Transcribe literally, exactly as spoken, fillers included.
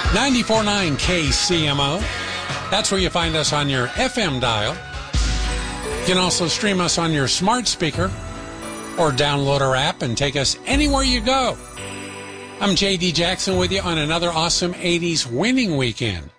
ninety-four point nine K C M O. That's where you find us on your F M dial. You can also stream us on your smart speaker or download our app and take us anywhere you go. I'm J D Jackson with you on another awesome eighties winning weekend.